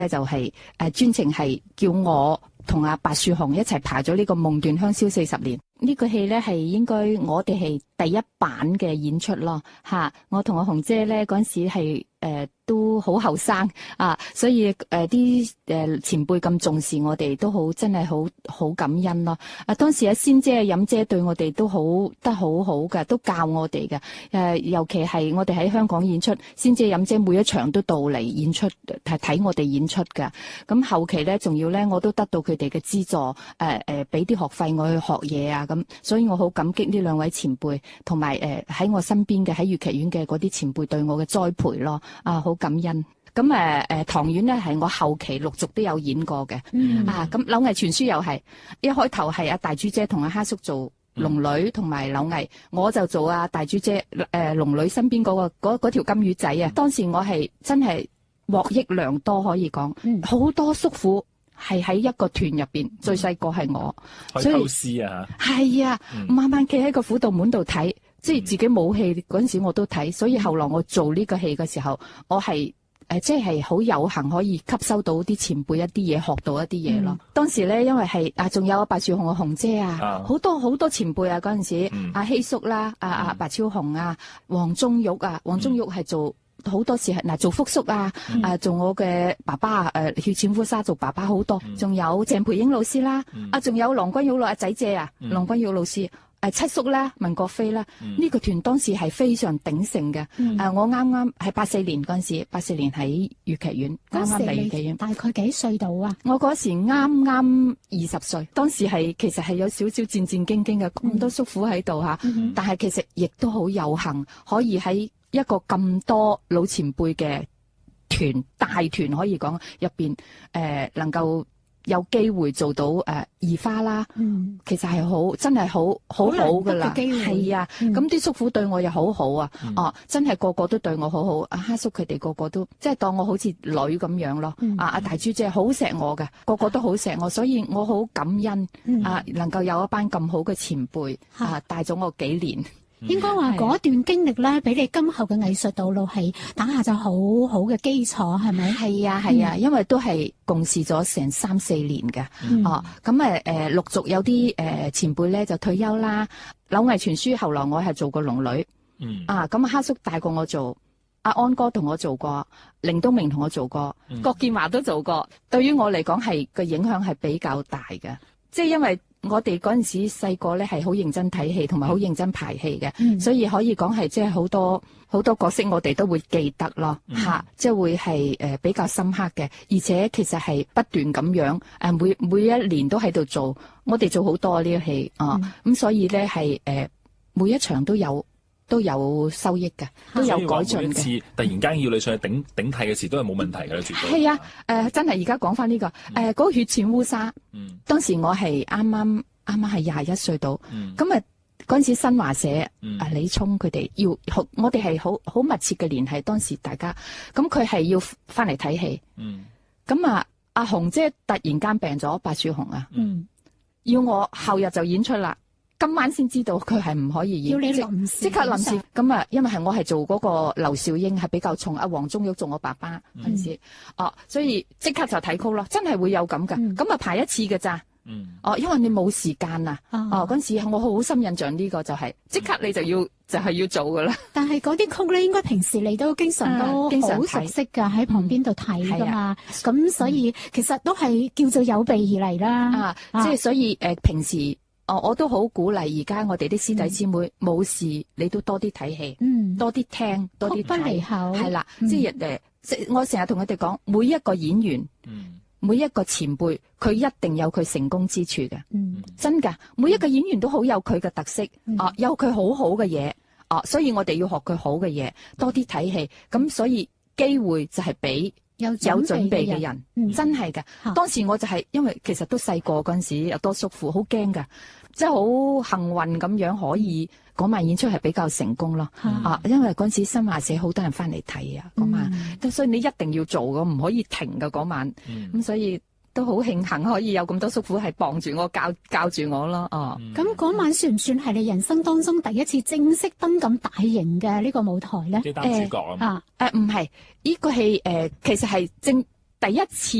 就係專程係叫我同阿白樹紅一齊排咗呢個夢斷香消40年。呢個戲咧係應該我哋係第一版嘅演出咯嚇。我同阿紅姐咧嗰陣時係都好後生啊，所以啲前輩咁重視我哋，都好真係好感恩咯。當時阿仙姐、飲姐對我哋都好好嘅，都教我哋嘅。尤其係我哋喺香港演出，仙姐、飲姐每一場都到嚟演出，睇我哋演出嘅。咁後期咧，仲要咧，我都得到佢哋嘅資助，俾啲學費我去學嘢啊。咁所以我好感激呢兩位前輩，同埋喺我身邊嘅喺粵劇院嘅嗰啲前輩對我嘅栽培咯。好感恩。咁唐苑咧係我後期陸續都有演過嘅。咁柳毅傳書又係一開頭係阿大珠姐同阿蝦叔做龍女同埋柳毅，我就做阿大珠姐龍女身邊嗰條金魚仔啊。當時我係真係獲益良多，可以講好多叔父係喺一個團入邊，最細個係我，所以構思啊， 係啊，慢慢企喺個輔導門度睇。即係自己冇戲嗰陣時我都睇，所以後來我做呢個戲嘅時候，我係即係好有幸可以吸收到啲前輩一啲嘢，學到一啲嘢咯。當時咧，因為係仲有白樹紅嘅紅姐啊，好多前輩啊嗰陣時，阿希叔啦，阿白超紅啊，黃宗玉啊，黃宗玉係做好多時係做福叔啊，做我嘅爸爸血濺夫沙做爸爸好多，仲有鄭培英老師啦，仲有郎君玉阿仔姐啊，郎君玉老師。七叔啦，文國飛啦，呢個團當時係非常鼎盛嘅。我啱啱係84年嗰陣時，84年喺粵劇院，啱啱嚟粵劇院。 大概幾歲到啊？ 我嗰時啱啱20歲，當時其實係有少少戰戰兢兢嘅，咁多叔父喺度嚇，但係其實亦都好有幸可以喺一個咁多老前輩嘅大團可以講入邊能夠有機會做到二花啦，其實係真係好噶啦，係啊，咁啲叔父對我又好好啊，真係個個都對我好好，阿蝦叔佢哋個個都即係當我好似女咁樣咯，阿大珠姐好錫我嘅，個個都好錫我，所以我好感恩能夠有一班咁好嘅前輩帶咗我幾年。 應該話嗰段經歷咧，俾你今後嘅藝術道路係打下咗好好嘅基礎，係咪？ 係啊，因為都係共事咗成3-4年嘅，咁陸續有啲前輩咧就退休啦。柳毅傳書後來我係做過龍女，咁蝦叔帶過我做，阿安哥同我做過，凌東明同我做過，郭建華都做過。對於我嚟講係個影響係比較大嘅，即係因為我哋嗰陣時細個咧係好認真睇戲，同埋好認真排戲嘅，所以可以講係即係好多角色我哋都會記得咯，即係會係比較深刻嘅，而且其實係不斷咁樣每一年都喺度做，我哋做好多呢個戲咁所以咧係每一場都有收益嘅，都有改進嘅。每一次突然間要你上去頂替嘅時，都係冇問題嘅啦，絕對。 係啊，真係而家講翻呢個嗰個血濺烏紗，當時我係啱啱係21歲到，咁嗰陣時新華社李聰佢哋要我哋係好密切嘅聯繫，當時大家咁佢係要翻嚟睇戲，咁阿紅姐突然間病咗，白樹紅啊，要我後日就演出啦。今晚先知道佢係唔可以演， 要你即刻臨時咁因為係我係做嗰個劉少英係比較重，阿黃宗玉做我爸爸嗰陣時，所以即刻就睇 call 咯，真係會有咁噶，咁排一次㗎咋，因為你冇時間啊，嗰陣時我好深印象呢個就係即刻你就係要做噶啦。 但係嗰啲曲咧，應該平時你都經常都好熟悉噶，喺旁邊度睇噶嘛，咁所以其實都係叫做有備而嚟啦。 即係所以平時。我都好鼓勵而家我哋啲師弟師妹冇事，你都多啲睇戲，多啲聽，多啲睇。 不離口係啦，即係我成日同佢哋講，每一個演員，每一個前輩，佢一定有佢成功之處嘅，真㗎。每一個演員都好有佢嘅特色，有佢好好嘅嘢，所以我哋要學佢好嘅嘢，多啲睇戲。咁所以機會就係俾有準備嘅人，真係㗎。當時我就係因為其實都細個嗰陣時，有多叔父，好驚㗎。即係好幸運咁樣可以嗰晚演出係比較成功咯，因為嗰陣時新華社好多人翻嚟睇啊嗰晚，所以你一定要做㗎，唔可以停㗎嗰晚，咁所以都好慶幸可以有咁多叔父係傍住我教住我咯， 咁嗰晚算唔算係你人生當中第一次正式登咁大型嘅呢個舞台咧？ 即係擔主角啊？ 唔係，呢個戲其實係第一次。